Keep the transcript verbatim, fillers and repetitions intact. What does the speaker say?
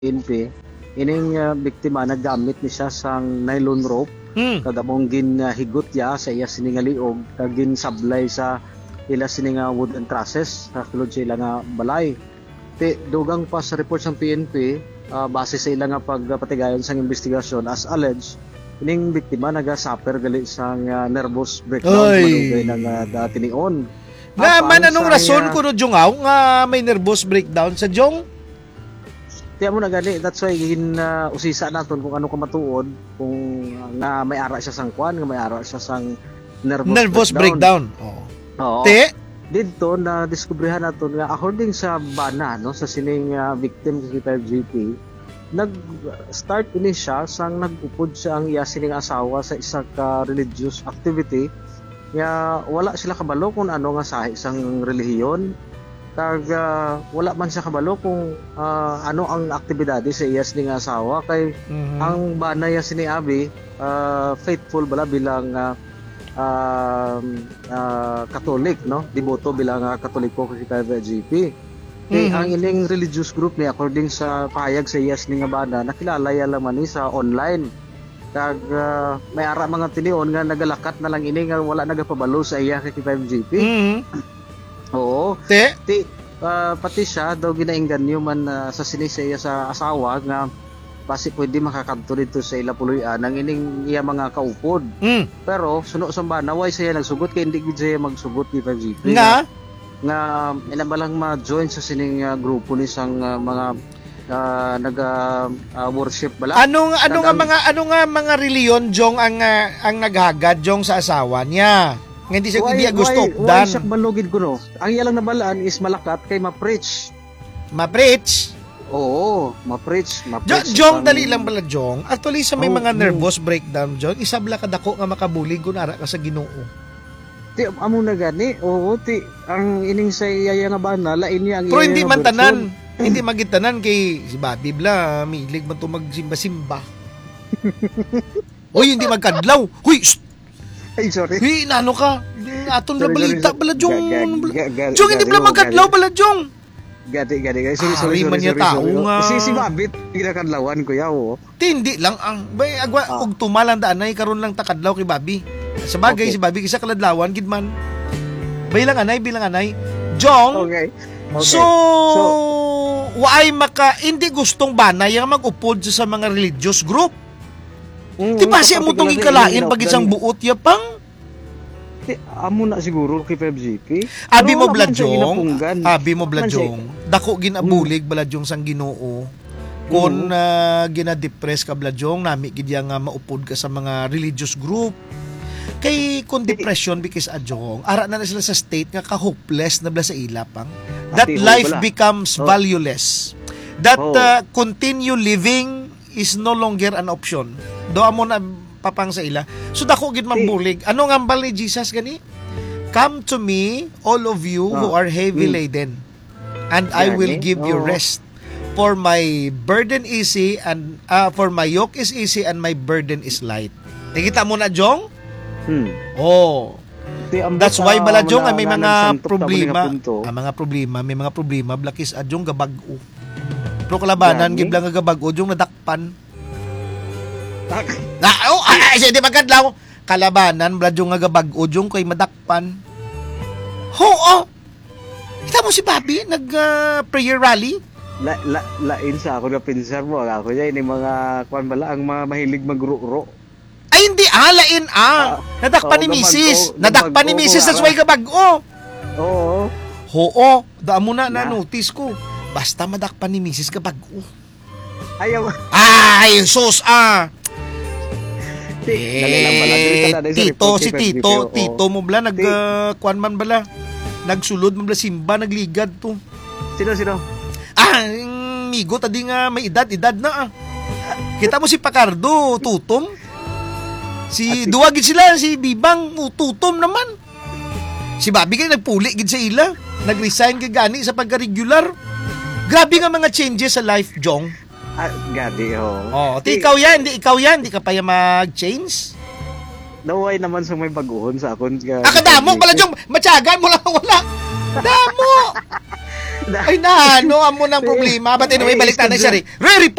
N P, ining uh, biktima naggamit ni siya sang nylon rope Hmm. kada mong gin uh, higot ya sa iya sininga liog kag gin sablay sa ila sininga wooden trusses sa sulod sa ila nga balay. Ti dugang pa sa report sang P N P, uh, base sa ila nga pagpatigayon sang investigasyon as alleged ining biktima naga-suffer gali sang uh, nervous breakdown Oy. manugay ng uh, dati nion. Nga man Apan anong sa rason iya- kuno Jongaw nga may nervous breakdown sa Jong? Kaya mo na gani, that's why gin uh, usisa naton kung ano ka matuod, kung uh, nga may ara siya sang kwan, nga may ara siya sang nervous, Nervous breakdown. Oo. Oo. Te, Dito na diskubrihan naton nga according sa bana no sa sining uh, victim sa five G P, nag-start ini siya sang nag-upod siya ang iya sining asawa sa isa ka religious activity. Nga wala sila kabalo kung ano nga sa isang relihiyon. Kag uh, wala man siya kabalo kung uh, ano ang aktibidad sa iya sining asawa kay mhm. ang banay ni Abi uh, faithful bala bilang uh, um, uh, Katolik no, deboto bilang uh, Katoliko sa G P. Kay Mhm. ang ining religious group ni according sa pahayag sa iya sining bana nakilala ya lamang ni sa online. Kag uh, may ara mga tinion nga nagalakat na lang ini nga wala nagapabalo sa iya kay five G P. Mhm. Oo. Te, Ti, ah, pati siya daw ginaingganyo man ah, sa sinisaya sa asawa nga basi pwede makakadto dito sa ila puloy-an ang ining iya mga kaupod. mm. Pero suno sa bana way saya nagsugot kay hindi gid siya magsugot ni five G P. Nga, nga ila balang ma-join sa sining ah, grupo ni sang ah, mga ah, naga ah, worship bala. anong ano nga mga ano nga mga reliyon Jong ang ah, ang naghagad Jong sa asawa niya? Nga hindi siya hindi gusto why updan. siya balugid ko no? Ang iya lang nabalaan is malakat kay ma-preach. Ma-preach. Oo, ma-preach, Jo, ma-preach. Jong, Ang- dali lang pala, Jong. Actually, sa may Oh, mga oh. nervous breakdown, Jong, isabla ka dako nga makabulig kung ara ka sa Ginoo. Ti amo na gani. Oo, ti ang ining sa iyaya nga bana lain niya ang Pero iyaya hindi nga man version. tanan. Hindi magitanan kay si Bobby Bla, milig man to magsimba-simba. Hoy, hindi magkadlaw. Hoy, shh! Ay, sorry. Hoy, nano ka? Aton na Sorry, balita sorry. pala, Jong. Ga- ga- ga- ga- Jong, hindi gani pala mo, magkadlaw gani. pala, Jong. Gati gati gati. Sorry, sorry, Ari sorry. man niya sorry, tao sorry. nga. Si si Babit ginakadlawan ko yaw. Ti, hindi lang ang bay agwa Ah. og tumalan daan ay karon lang takadlaw kay Bobby. Sa bagay Okay. si Bobby kisa kaladlawan gid man. Bay lang anay, bilang anay. Jong, Okay. Okay. So, waay maka hindi gustong banay ang mag-upod sa mga religious group. Mm, Di ba siya mo itong ikalain pag isang buo. buot yapang? Ti amo na siguro kay five G P. Abi Pero mo wala man siya bladjong, inapunggan. abi mo Wala man siya- bladjong, dako ginabulig bladjong sang Ginoo. Kung Mm. uh, gina-depress ka bladjong, nami gid nga maupod ka sa mga religious group. Kay kung depression because adjong, ara na na sila sa state nga ka-hopeless na bla sa ilapang. That Ati, ho, life wala. becomes Oh. valueless. That Oh. uh, continue living is no longer an option. Do amo na papang sa ila. So dako gid mambulig. Ano nga ambal ni Jesus gani? Come to me, all of you who Ah. are heavy Mm. laden, and I will Gani? give you Oo. rest. For my burden easy and uh, for my yoke is easy and my burden is light. Nakita mo na, Jong? Hmm. Oh, Ti, ambot that's sa why bala Jong mga- ay may nga mga nagsantop ta mo problema. nga punto. Ang mga problema, may mga problema blakis adjong gabag-o. Pero kalabanan Gani? giblang nga gabag-o Jong nadakpan. Tak. Na oh, ay, ay, di magkadlaw. Kalabanan bladjong nga gabag-o Jong kay madakpan. Ho, oh. Kita mo si Bobby nag uh, prayer rally? La, la, lain sa ako na pinsar mo. Ako niya, ini mga kwan bala, ang mga mahilig magro-ro. Ay hindi ah, lain ah. Nadakpan Oo, ni Missus. gabag-o, Nadakpan ni gabag-o, Missus sa ara. suway gabag-o. Oo. Oo, daan mo na Na. na-notice ko. Basta madakpan ni Missus gabag-o. Ayaw. Ay, sus ah. Dali lang pala. Dali Eh, pala, dali sa tito, report si kay Tito, F B P, Tito mo bala, nag, Ti- uh, kuan man bala, nagsulod mo bala simba, nagligad to. Sino, sino? Ah, yung migo, tadi nga may edad, edad na ah. Kita mo si Pacardo, tutom. Si, At si- duwagid sila, si Bibang, oh, tutom naman. Si Bobby kay nagpuli gid sa ila, nag-resign kay gani sa pagka-regular. Grabe nga mga changes sa life, Jong. Ah, gadi, ho. Oh, ti ikaw yan, di ikaw yan, di ka pa yan mag-change. Naway naman sa may baguhon sa akon. Akadamo pala, Jong, matyagan mo lang wala. Damo! Ay na, no amo ng problema. But anyway, Ay, balik na siya estudyante. rin. Re